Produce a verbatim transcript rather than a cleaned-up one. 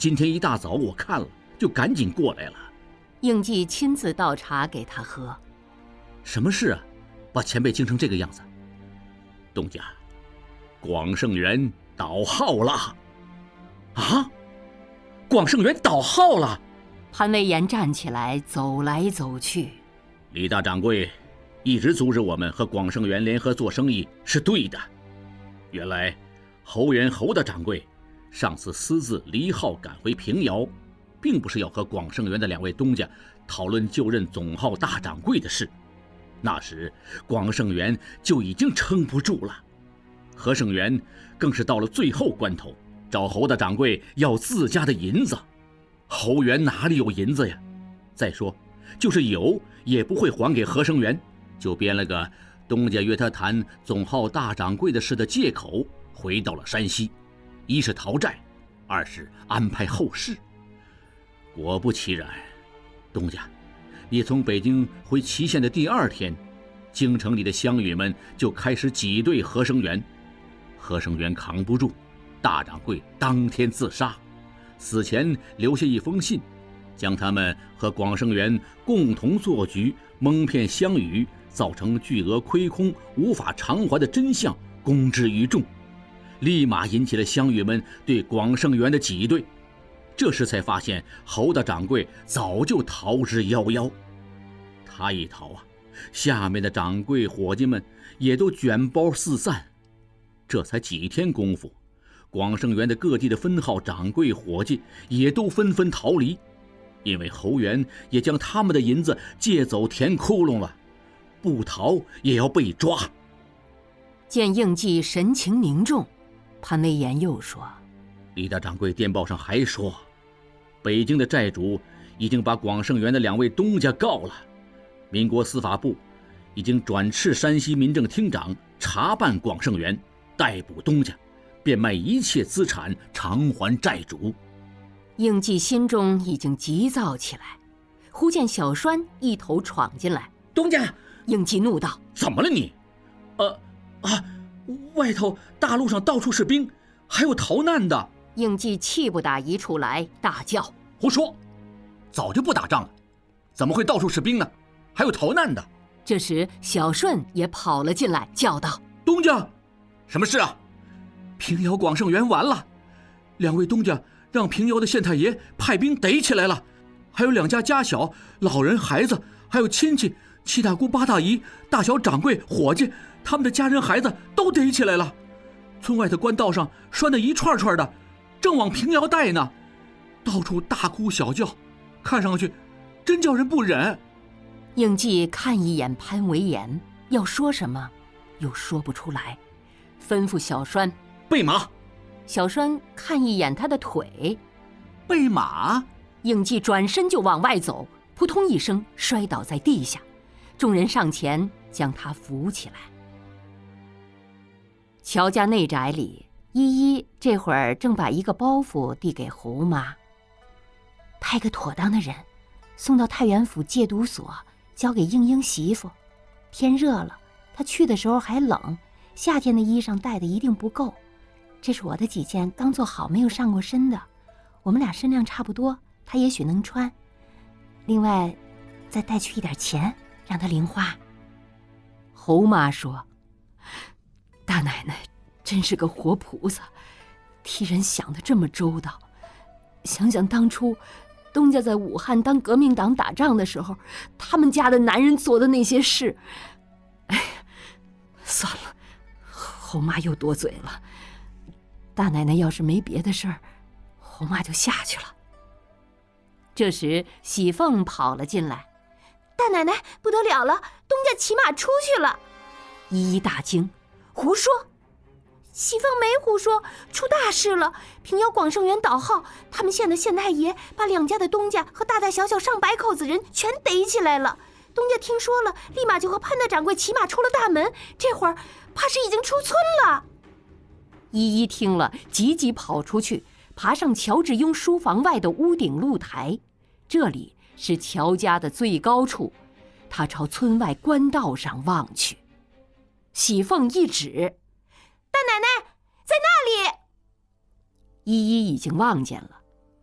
今天一大早我看了，就赶紧过来了。 应季亲自倒茶给他喝。 什么事啊？把前辈惊成这个样子？东家，广胜元倒号了。啊？广胜元倒号了？ 潘威严站起来走来走去。 李大掌柜一直阻止我们和广胜元联合做生意是对的。原来侯元侯大掌柜上次私自离号赶回平遥，并不是要和广胜元的两位东家讨论就任总号大掌柜的事。那时广胜元就已经撑不住了，何胜元更是到了最后关头找侯大掌柜要自家的银子。侯元哪里有银子呀？再说就是有也不会还给何胜元，就编了个东家约他谈总号大掌柜的事的借口，回到了山西，一是逃债，二是安排后事。果不其然，东家，你从北京回祁县的第二天，京城里的乡羽们就开始挤兑何生元，何生元扛不住，大掌柜当天自杀，死前留下一封信，将他们和广胜元共同做局，蒙骗乡羽，造成巨额亏空无法偿还的真相公之于众，立马引起了乡羽们对广胜元的挤兑。这时才发现侯大掌柜早就逃之夭夭。他一逃啊，下面的掌柜伙计们也都卷包四散。这才几天功夫，广胜元的各地的分号掌柜伙计也都纷纷逃离，因为侯元也将他们的银子借走填窟窿了，不逃也要被抓。 见应季神情凝重，潘威严又说： 李大掌柜电报上还说，北京的债主已经把广胜元的两位东家告了，民国司法部已经转斥山西民政厅长查办广胜元，逮捕东家，变卖一切资产偿还债主。 应季心中已经急躁起来，忽见小栓一头闯进来。 东家！ 应季怒道： 怎么了你？呃啊，外头大路上到处是兵，还有逃难的。 应季气不打一处来，大叫： 胡说！早就不打仗了，怎么会到处是兵呢？还有逃难的。 这时小顺也跑了进来，叫道： 东家，什么事啊？平遥广胜元完了，两位东家让平遥的县太爷派兵逮起来了，还有两家家小、老人、孩子，还有亲戚、七大姑八大姨、大小掌柜伙计，他们的家人孩子都逮起来了。村外的官道上拴得一串串的，正往平遥带呢，到处大哭小叫，看上去真叫人不忍。 应季看一眼潘维严，要说什么又说不出来，吩咐小栓备马。 小栓看一眼他的腿， 备马。 应季转身就往外走，扑通一声摔倒在地下，众人上前将他扶起来。乔家内宅里，依依这会儿正把一个包袱递给侯妈，派个妥当的人送到太原府戒毒所，交给英英媳妇。天热了，她去的时候还冷，夏天的衣裳带的一定不够。这是我的几件刚做好没有上过身的，我们俩身量差不多，她也许能穿。另外再带去一点钱，让她零花。侯妈说：大奶奶真是个活菩萨，替人想得这么周到。想想当初东家在武汉当革命党打仗的时候，他们家的男人做的那些事，哎，算了，侯妈又多嘴了。大奶奶要是没别的事儿，侯妈就下去了。这时喜凤跑了进来：大奶奶不得了了，东家骑马出去了。依依大惊：胡说！喜凤没胡说，出大事了！平遥广胜元倒号，他们县的县太爷把两家的东家和大大小小上百口子人全逮起来了。东家听说了，立马就和潘大掌柜骑马出了大门，这会儿怕是已经出村了。依依听了，急急跑出去，爬上乔致庸书房外的屋顶露台，这里是乔家的最高处。他朝村外官道上望去，喜凤一指：大奶奶在那里。依依已经望见了，